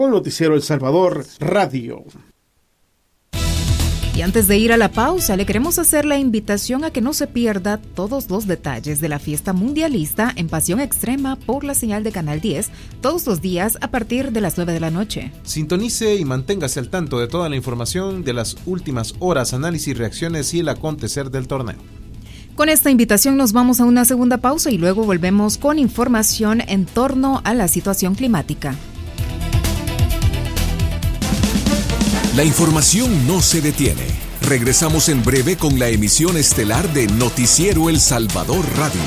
con Noticiero El Salvador Radio. Y antes de ir a la pausa, le queremos hacer la invitación a que no se pierda todos los detalles de la fiesta mundialista en Pasión Extrema por la señal de Canal 10, todos los días a partir de las 9 de la noche. Sintonice y manténgase al tanto de toda la información de las últimas horas, análisis, reacciones y el acontecer del torneo. Con esta invitación nos vamos a una segunda pausa y luego volvemos con información en torno a la situación climática. La información no se detiene. Regresamos en breve con la emisión estelar de Noticiero El Salvador Radio.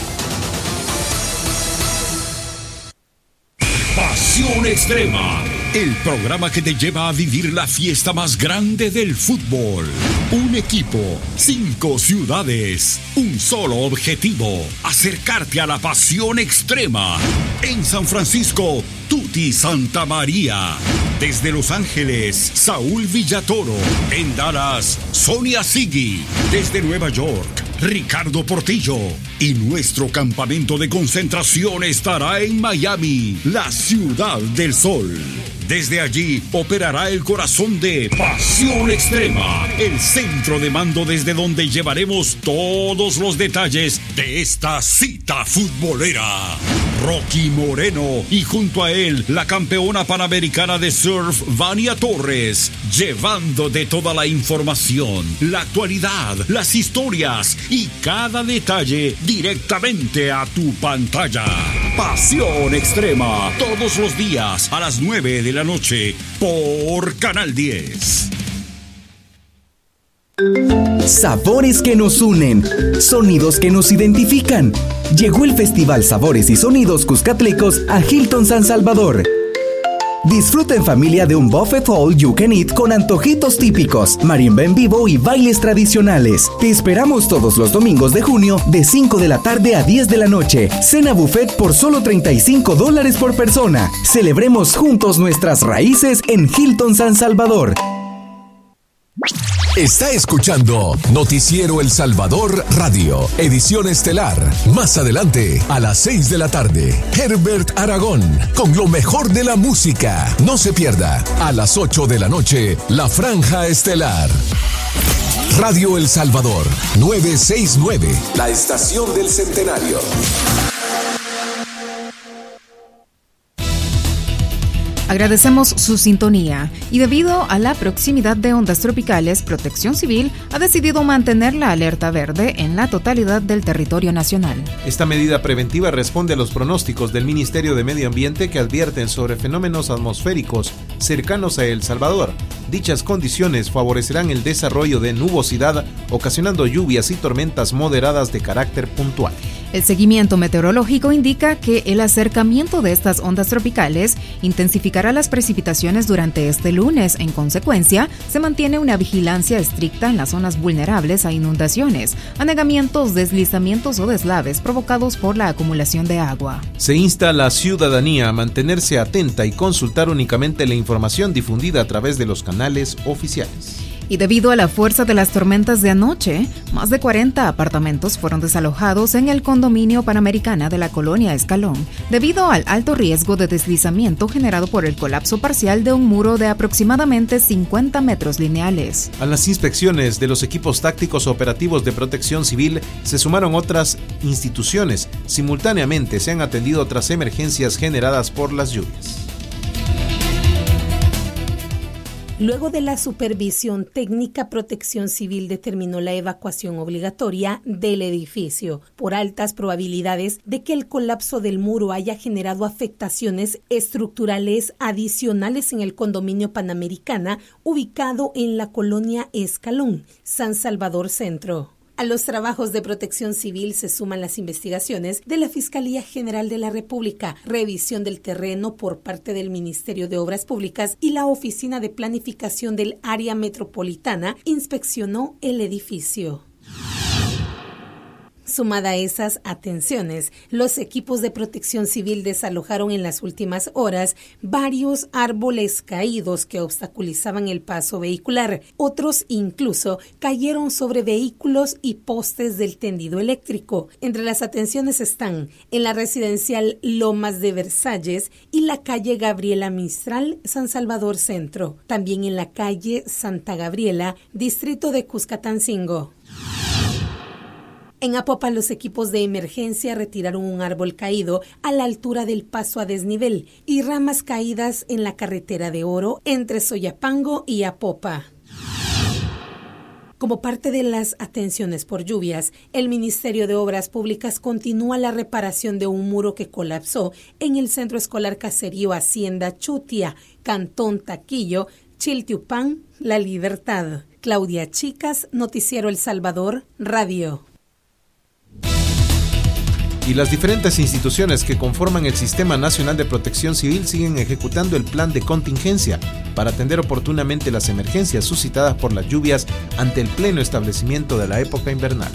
Pasión Extrema, el programa que te lleva a vivir la fiesta más grande del fútbol. Un equipo, 5 ciudades, un solo objetivo: acercarte a la pasión extrema. En San Francisco, Tuti Santa María. Desde Los Ángeles, Saúl Villatoro. En Dallas, Sonia Sigui. Desde Nueva York, Ricardo Portillo. Y nuestro campamento de concentración estará en Miami, la ciudad del sol. Desde allí operará el corazón de Pasión Extrema, el centro de mando desde donde llevaremos todos los detalles de esta cita futbolera. Rocky Moreno y junto a él la campeona panamericana de surf Vania Torres, llevándote toda la información, la actualidad, las historias y cada detalle directamente a tu pantalla. Pasión Extrema, todos los días a las 9 de la noche por Canal 10. Sabores que nos unen, sonidos que nos identifican. Llegó el Festival Sabores y Sonidos Cuscatlecos a Hilton San Salvador. Disfruta en familia de un buffet all you can eat con antojitos típicos, marimba en vivo y bailes tradicionales. Te esperamos todos los domingos de junio de 5 de la tarde a 10 de la noche. Cena buffet por solo $35 por persona. Celebremos juntos nuestras raíces en Hilton San Salvador. Está escuchando Noticiero El Salvador Radio, edición estelar. Más adelante, a las 6 de la tarde, Herbert Aragón, con lo mejor de la música. No se pierda, a las 8 de la noche, la franja estelar. Radio El Salvador, 969, la estación del centenario. Agradecemos su sintonía y debido a la proximidad de ondas tropicales, Protección Civil ha decidido mantener la alerta verde en la totalidad del territorio nacional. Esta medida preventiva responde a los pronósticos del Ministerio de Medio Ambiente que advierten sobre fenómenos atmosféricos cercanos a El Salvador. Dichas condiciones favorecerán el desarrollo de nubosidad, ocasionando lluvias y tormentas moderadas de carácter puntual. El seguimiento meteorológico indica que el acercamiento de estas ondas tropicales intensificará las precipitaciones durante este lunes. En consecuencia, se mantiene una vigilancia estricta en las zonas vulnerables a inundaciones, anegamientos, deslizamientos o deslaves provocados por la acumulación de agua. Se insta a la ciudadanía a mantenerse atenta y consultar únicamente la información difundida a través de los canales oficiales. Y debido a la fuerza de las tormentas de anoche, más de 40 apartamentos fueron desalojados en el condominio Panamericana de la colonia Escalón, debido al alto riesgo de deslizamiento generado por el colapso parcial de un muro de aproximadamente 50 metros lineales. A las inspecciones de los equipos tácticos operativos de Protección Civil se sumaron otras instituciones. Simultáneamente se han atendido otras emergencias generadas por las lluvias. Luego de la supervisión técnica, Protección Civil determinó la evacuación obligatoria del edificio por altas probabilidades de que el colapso del muro haya generado afectaciones estructurales adicionales en el condominio Panamericana ubicado en la colonia Escalón, San Salvador Centro. A los trabajos de Protección Civil se suman las investigaciones de la Fiscalía General de la República, revisión del terreno por parte del Ministerio de Obras Públicas y la Oficina de Planificación del Área Metropolitana inspeccionó el edificio. Sumada a esas atenciones, los equipos de protección civil desalojaron en las últimas horas varios árboles caídos que obstaculizaban el paso vehicular. Otros incluso cayeron sobre vehículos y postes del tendido eléctrico. Entre las atenciones están en la residencial Lomas de Versalles y la calle Gabriela Mistral, San Salvador Centro. También en la calle Santa Gabriela, distrito de Cuscatancingo. En Apopan, los equipos de emergencia retiraron un árbol caído a la altura del paso a desnivel y ramas caídas en la carretera de Oro entre Soyapango y Apopa. Como parte de las atenciones por lluvias, el Ministerio de Obras Públicas continúa la reparación de un muro que colapsó en el Centro Escolar Caserío Hacienda Chutia, Cantón Taquillo, Chiltiupán, La Libertad. Claudia Chicas, Noticiero El Salvador, Radio. Y las diferentes instituciones que conforman el Sistema Nacional de Protección Civil siguen ejecutando el plan de contingencia para atender oportunamente las emergencias suscitadas por las lluvias ante el pleno establecimiento de la época invernal.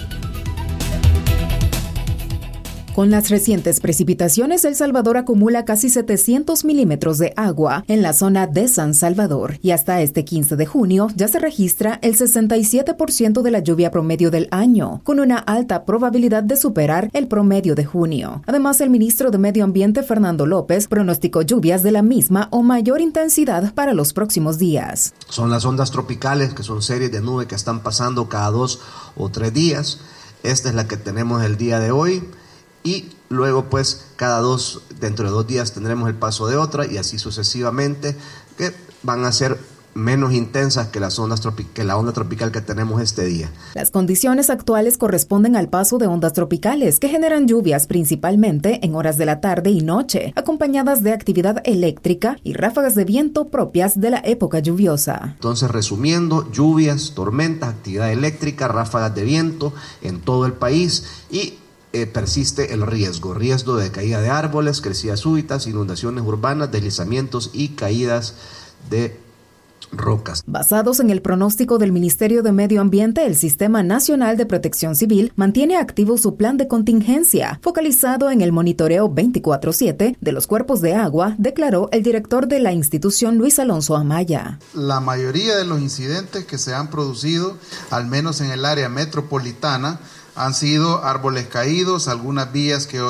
Con las recientes precipitaciones, El Salvador acumula casi 700 milímetros de agua en la zona de San Salvador y hasta este 15 de junio ya se registra el 67% de la lluvia promedio del año, con una alta probabilidad de superar el promedio de junio. Además, el ministro de Medio Ambiente, Fernando López, pronosticó lluvias de la misma o mayor intensidad para los próximos días. Son las ondas tropicales, que son series de nubes que están pasando cada 2 o 3 días. Esta es la que tenemos el día de hoy. Y luego pues dentro de 2 días tendremos el paso de otra y así sucesivamente, que van a ser menos intensas que la onda tropical que tenemos este día. Las condiciones actuales corresponden al paso de ondas tropicales que generan lluvias principalmente en horas de la tarde y noche, acompañadas de actividad eléctrica y ráfagas de viento propias de la época lluviosa. Entonces, resumiendo, lluvias, tormentas, actividad eléctrica, ráfagas de viento en todo el país y persiste el riesgo de caída de árboles, crecidas súbitas, inundaciones urbanas, deslizamientos y caídas de rocas. Basados en el pronóstico del Ministerio de Medio Ambiente, el Sistema Nacional de Protección Civil mantiene activo su plan de contingencia, focalizado en el monitoreo 24/7 de los cuerpos de agua, declaró el director de la institución, Luis Alonso Amaya. La mayoría de los incidentes que se han producido, al menos en el área metropolitana, han sido árboles caídos, algunas vías que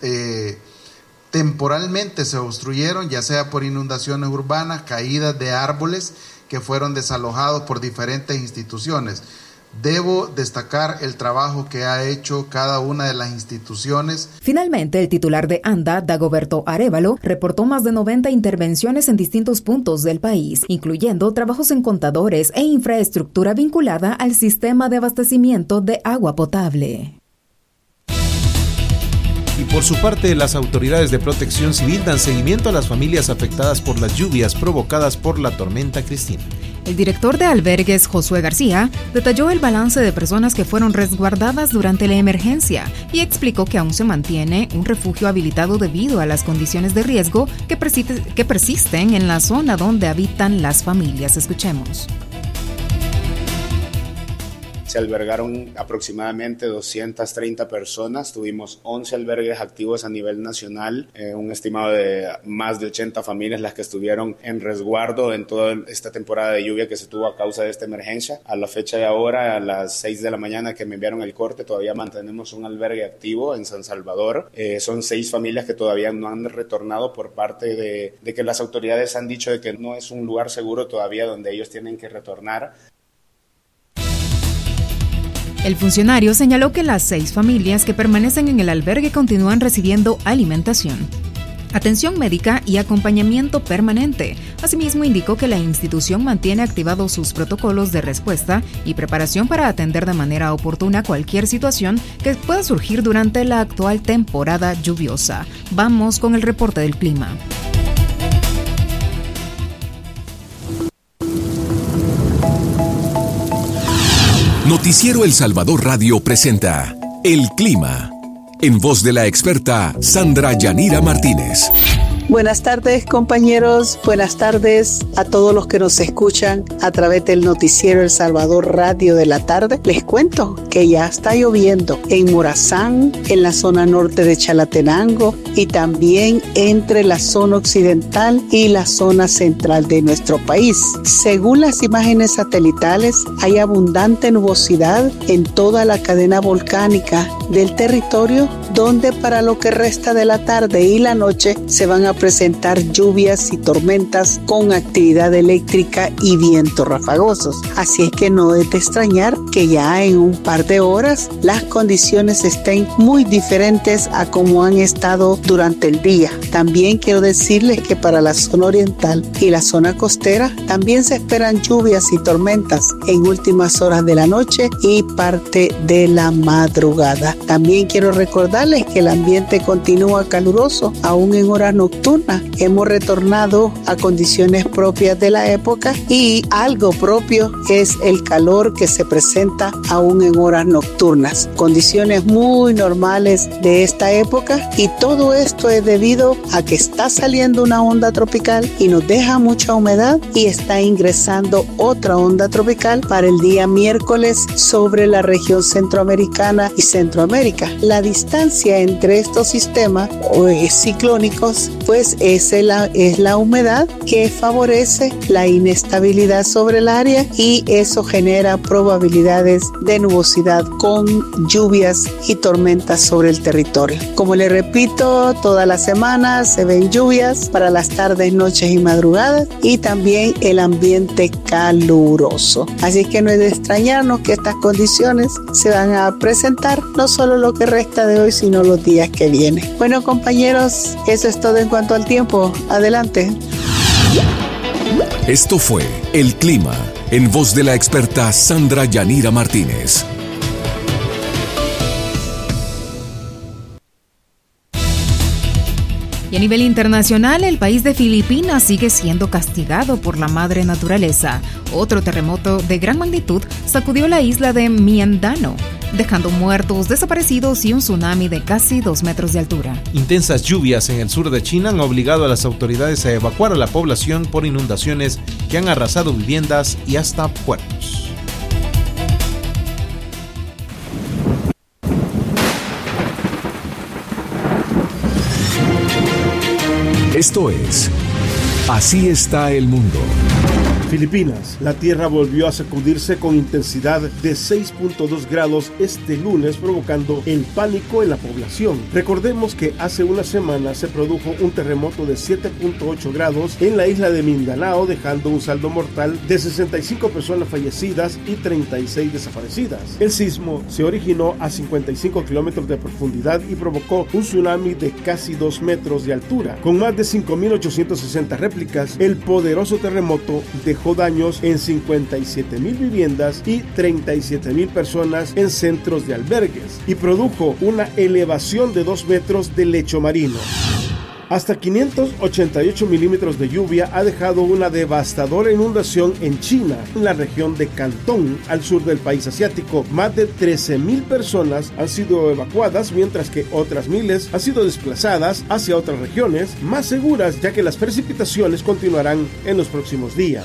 temporalmente se obstruyeron, ya sea por inundaciones urbanas, caídas de árboles que fueron desalojados por diferentes instituciones. Debo destacar el trabajo que ha hecho cada una de las instituciones. Finalmente, el titular de ANDA, Dagoberto Arévalo, reportó más de 90 intervenciones en distintos puntos del país, incluyendo trabajos en contadores e infraestructura vinculada al sistema de abastecimiento de agua potable. Y por su parte, las autoridades de protección civil dan seguimiento a las familias afectadas por las lluvias provocadas por la tormenta Cristina. El director de albergues, Josué García, detalló el balance de personas que fueron resguardadas durante la emergencia y explicó que aún se mantiene un refugio habilitado debido a las condiciones de riesgo que persisten en la zona donde habitan las familias. Escuchemos. Se albergaron aproximadamente 230 personas, tuvimos 11 albergues activos a nivel nacional, un estimado de más de 80 familias las que estuvieron en resguardo en toda esta temporada de lluvia que se tuvo a causa de esta emergencia. A la fecha de ahora, a las 6 de la mañana que me enviaron el corte, todavía mantenemos un albergue activo en San Salvador. Son 6 familias que todavía no han retornado por parte de que las autoridades han dicho de que no es un lugar seguro todavía donde ellos tienen que retornar. El funcionario señaló que las 6 familias que permanecen en el albergue continúan recibiendo alimentación, atención médica y acompañamiento permanente. Asimismo, indicó que la institución mantiene activados sus protocolos de respuesta y preparación para atender de manera oportuna cualquier situación que pueda surgir durante la actual temporada lluviosa. Vamos con el reporte del clima. Noticiero El Salvador Radio presenta El Clima, en voz de la experta Sandra Yanira Martínez. Buenas tardes, compañeros. Buenas tardes a todos los que nos escuchan a través del noticiero El Salvador Radio de la tarde. Les cuento que ya está lloviendo en Morazán, en la zona norte de Chalatenango y también entre la zona occidental y la zona central de nuestro país. Según las imágenes satelitales, hay abundante nubosidad en toda la cadena volcánica del territorio, donde para lo que resta de la tarde y la noche se van a presentar lluvias y tormentas con actividad eléctrica y vientos rafagosos. Así es que no es de extrañar que ya en un par de horas las condiciones estén muy diferentes a como han estado durante el día. También quiero decirles que para la zona oriental y la zona costera también se esperan lluvias y tormentas en últimas horas de la noche y parte de la madrugada. También quiero recordarles que el ambiente continúa caluroso aún en horas nocturnas. Hemos retornado a condiciones propias de la época y algo propio es el calor que se presenta aún en horas nocturnas. Condiciones muy normales de esta época, y todo esto es debido a que está saliendo una onda tropical y nos deja mucha humedad, y está ingresando otra onda tropical para el día miércoles sobre la región centroamericana y Centroamérica. La distancia entre estos sistemas ciclónicos pues es la humedad que favorece la inestabilidad sobre el área, y eso genera probabilidades de nubosidad con lluvias y tormentas sobre el territorio. Como les repito, toda la semana se ven lluvias para las tardes, noches y madrugadas, y también el ambiente caluroso. Así que no es de extrañarnos que estas condiciones se van a presentar no solo lo que resta de hoy, sino los días que vienen. Bueno, compañeros, eso es todo en cuanto al tiempo. Adelante. Esto fue El Clima, en voz de la experta Sandra Yanira Martínez. Y a nivel internacional, el país de Filipinas sigue siendo castigado por la madre naturaleza. Otro terremoto de gran magnitud sacudió la isla de Mindanao, dejando muertos, desaparecidos y un tsunami de casi 2 metros de altura. Intensas lluvias en el sur de China han obligado a las autoridades a evacuar a la población por inundaciones que han arrasado viviendas y hasta puertos. Esto es Así está el mundo. Filipinas. La tierra volvió a sacudirse con intensidad de 6.2 grados este lunes, provocando el pánico en la población. Recordemos que hace una semana se produjo un terremoto de 7.8 grados en la isla de Mindanao, dejando un saldo mortal de 65 personas fallecidas y 36 desaparecidas. El sismo se originó a 55 kilómetros de profundidad y provocó un tsunami de casi 2 metros de altura. Con más de 5.860 réplicas, el poderoso terremoto dejó daños en 57,000 viviendas y 37,000 personas en centros de albergues, y produjo una elevación de 2 metros de lecho marino. Hasta 588 milímetros de lluvia ha dejado una devastadora inundación en China, en la región de Cantón, al sur del país asiático. Más de 13,000 personas han sido evacuadas, mientras que otras miles han sido desplazadas hacia otras regiones más seguras, ya que las precipitaciones continuarán en los próximos días.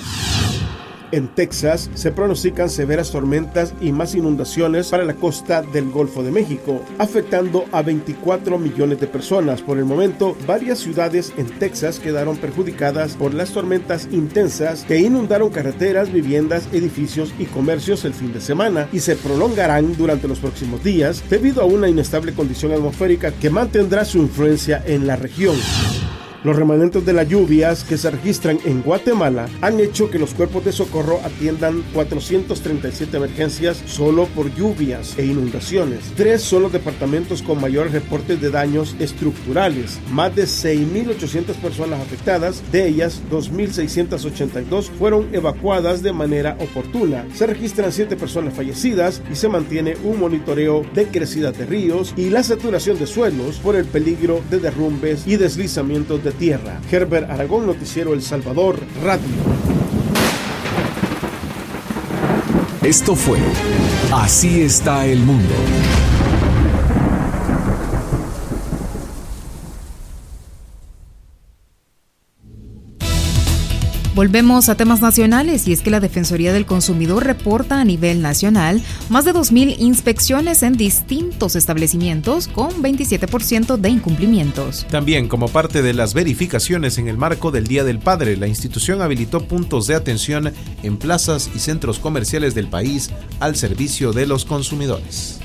En Texas se pronostican severas tormentas y más inundaciones para la costa del Golfo de México, afectando a 24 millones de personas. Por el momento, varias ciudades en Texas quedaron perjudicadas por las tormentas intensas que inundaron carreteras, viviendas, edificios y comercios el fin de semana, y se prolongarán durante los próximos días debido a una inestable condición atmosférica que mantendrá su influencia en la región. Los remanentes de las lluvias que se registran en Guatemala han hecho que los cuerpos de socorro atiendan 437 emergencias solo por lluvias e inundaciones. 3 son los departamentos con mayores reportes de daños estructurales. Más de 6.800 personas afectadas, de ellas 2.682 fueron evacuadas de manera oportuna. Se registran 7 personas fallecidas y se mantiene un monitoreo de crecidas de ríos y la saturación de suelos por el peligro de derrumbes y deslizamientos de tierra. Herbert Aragón, Noticiero El Salvador Radio. Esto fue Así está el mundo. Volvemos a temas nacionales y es que la Defensoría del Consumidor reporta a nivel nacional más de 2,000 inspecciones en distintos establecimientos con 27% de incumplimientos. También, como parte de las verificaciones en el marco del Día del Padre, la institución habilitó puntos de atención en plazas y centros comerciales del país al servicio de los consumidores.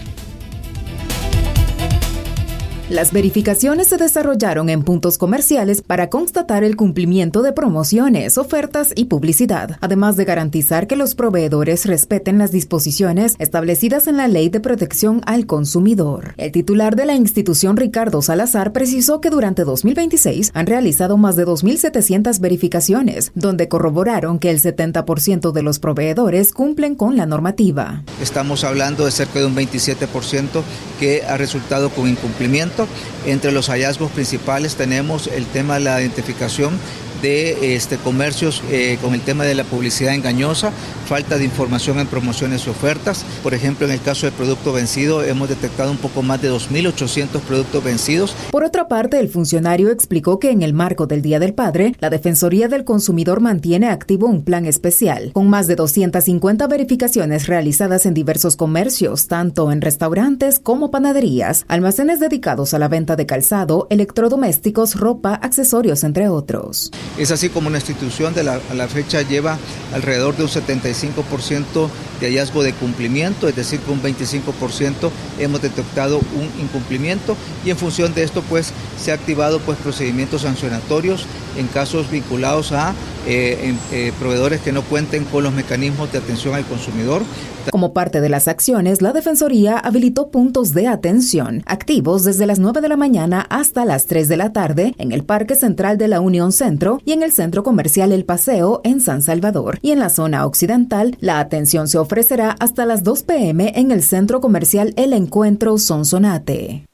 Las verificaciones se desarrollaron en puntos comerciales para constatar el cumplimiento de promociones, ofertas y publicidad, además de garantizar que los proveedores respeten las disposiciones establecidas en la Ley de Protección al Consumidor. El titular de la institución, Ricardo Salazar, precisó que durante 2026 han realizado más de 2,700 verificaciones, donde corroboraron que el 70% de los proveedores cumplen con la normativa. Estamos hablando de cerca de un 27% que ha resultado con incumplimiento. Entre los hallazgos principales tenemos el tema de la identificación de comercios con el tema de la publicidad engañosa, falta de información en promociones y ofertas. Por ejemplo, en el caso del producto vencido, hemos detectado un poco más de 2,800 productos vencidos. Por otra parte, el funcionario explicó que en el marco del Día del Padre, la Defensoría del Consumidor mantiene activo un plan especial, con más de 250 verificaciones realizadas en diversos comercios, tanto en restaurantes como panaderías, almacenes dedicados a la venta de calzado, electrodomésticos, ropa, accesorios, entre otros. Es así como una institución a la fecha lleva alrededor de un 75% de hallazgo de cumplimiento, es decir, que un 25% hemos detectado un incumplimiento, y en función de esto pues se ha activado pues procedimientos sancionatorios en casos vinculados a proveedores que no cuenten con los mecanismos de atención al consumidor. Como parte de las acciones, la Defensoría habilitó puntos de atención activos desde las 9 de la mañana hasta las 3 de la tarde en el Parque Central de la Unión Centro y en el Centro Comercial El Paseo en San Salvador. Y en la zona occidental, la atención se ofrecerá hasta las 2 p.m. en el Centro Comercial El Encuentro Sonsonate.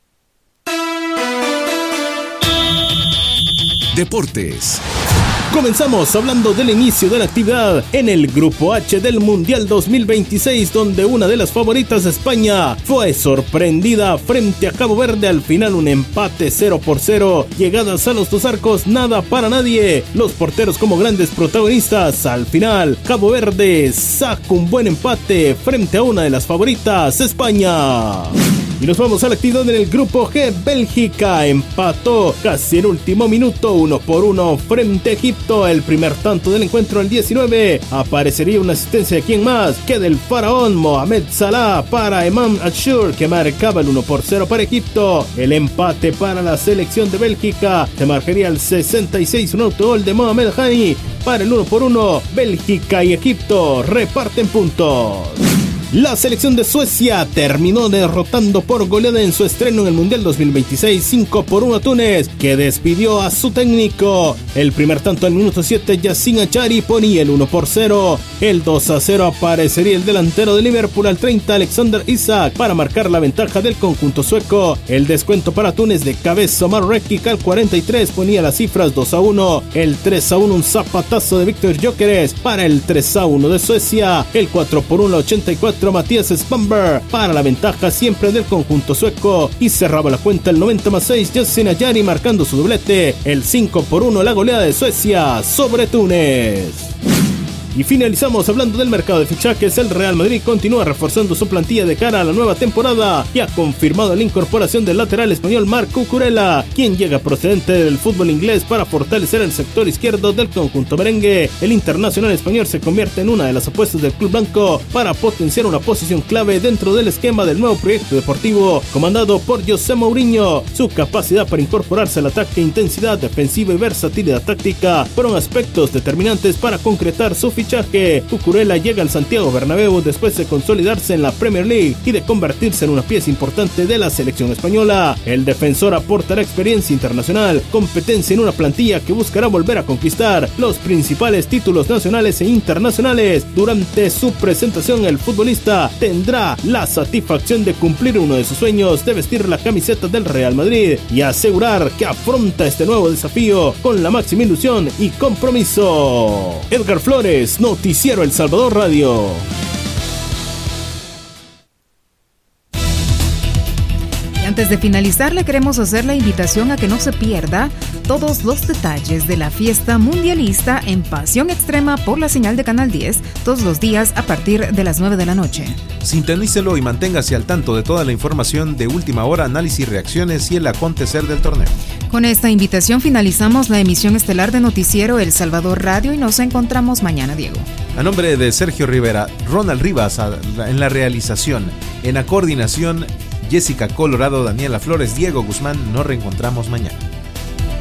Deportes. Comenzamos hablando del inicio de la actividad en el Grupo H del Mundial 2026, donde una de las favoritas, España, fue sorprendida frente a Cabo Verde. Al final un empate 0-0, llegadas a los dos arcos, nada para nadie. Los porteros como grandes protagonistas. Al final, Cabo Verde saca un buen empate frente a una de las favoritas, España. Y nos vamos a la actividad en el Grupo G. Bélgica empató casi en último minuto 1-1 frente a Egipto. El primer tanto del encuentro al 19. Aparecería una asistencia de quién más que del faraón Mohamed Salah para Imam Ashur, que marcaba el 1-0 para Egipto. El empate para la selección de Bélgica se marcaría al 66, un autogol de Mohamed Hani para el 1-1. Bélgica y Egipto reparten puntos. La selección de Suecia terminó derrotando por goleada en su estreno en el Mundial 2026 5-1 a Túnez, que despidió a su técnico. El primer tanto al minuto 7, Yacine Achari ponía el 1-0. El 2-0 aparecería el delantero de Liverpool al 30, Alexander Isak, para marcar la ventaja del conjunto sueco. El descuento para Túnez de cabeza Omar Rekik al 43 ponía las cifras 2-1. El 3-1, un zapatazo de Víctor Gyökeres para el 3-1 de Suecia. El 4-1 84, Matías Spamberg para la ventaja siempre del conjunto sueco, y cerraba la cuenta el 90+6, Yacine Achari marcando su doblete. El 5-1, la goleada de Suecia sobre Túnez. Y finalizamos hablando del mercado de fichajes. El Real Madrid continúa reforzando su plantilla de cara a la nueva temporada y ha confirmado la incorporación del lateral español Marc Cucurella, quien llega procedente del fútbol inglés para fortalecer el sector izquierdo del conjunto merengue. El internacional español se convierte en una de las apuestas del club blanco para potenciar una posición clave dentro del esquema del nuevo proyecto deportivo comandado por José Mourinho. Su capacidad para incorporarse al ataque, intensidad defensiva y versatilidad táctica fueron aspectos determinantes para concretar su fichaje. Cucurella llega al Santiago Bernabéu después de consolidarse en la Premier League y de convertirse en una pieza importante de la selección española. El defensor aportará experiencia internacional, competencia en una plantilla que buscará volver a conquistar los principales títulos nacionales e internacionales. Durante su presentación, el futbolista tendrá la satisfacción de cumplir uno de sus sueños, de vestir la camiseta del Real Madrid y asegurar que afronta este nuevo desafío con la máxima ilusión y compromiso. Edgar Flores, Noticiero El Salvador Radio. Antes de finalizar, le queremos hacer la invitación a que no se pierda todos los detalles de la fiesta mundialista en Pasión Extrema por la señal de Canal 10, todos los días a partir de las 9 de la noche. Sintonícelo y manténgase al tanto de toda la información de última hora, análisis, reacciones y el acontecer del torneo. Con esta invitación finalizamos la emisión estelar de Noticiero El Salvador Radio y nos encontramos mañana, Diego. A nombre de Sergio Rivera, Ronald Rivas en la realización, en la coordinación, Jessica Colorado, Daniela Flores, Diego Guzmán, nos reencontramos mañana.